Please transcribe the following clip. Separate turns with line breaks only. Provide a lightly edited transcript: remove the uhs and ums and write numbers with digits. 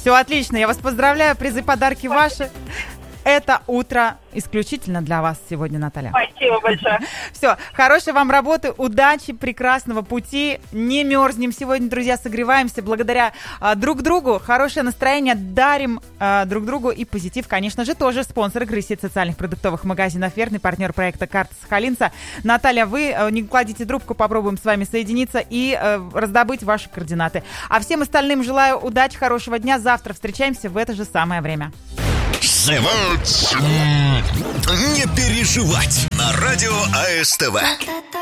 Все отлично, я вас поздравляю, призы, подарки ваши. Это утро исключительно для вас сегодня, Наталья.
Спасибо большое.
Все, хорошей вам работы, удачи, прекрасного пути. Не мерзнем сегодня, друзья, согреваемся благодаря друг другу. Хорошее настроение дарим друг другу и позитив, конечно же, тоже. Спонсор игры сеть социальных продуктовых магазинов «Верный», партнер проекта «Карта Сахалинца». Наталья, вы не кладите трубку, попробуем с вами соединиться и раздобыть ваши координаты. А всем остальным желаю удачи, хорошего дня. Завтра встречаемся в это же самое время.
Не переживать на радио АСТВ.